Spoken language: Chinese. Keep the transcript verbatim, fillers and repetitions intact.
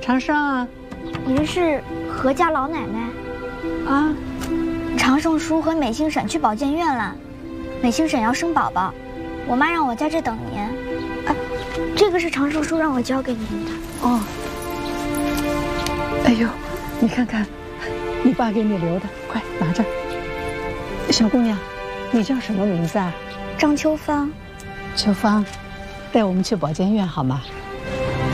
长胜， 您是何家老奶奶？ 啊， 长胜叔和美心婶去保健院了，美心婶要生宝宝，我妈让我在这等您。啊，这个是长胜叔让我交给您的。 哦。哎呦，你看看，你爸给你留的，快拿着。小姑娘，你叫什么名字啊？ 张秋芳。 秋芳，带我们去保健院好吗？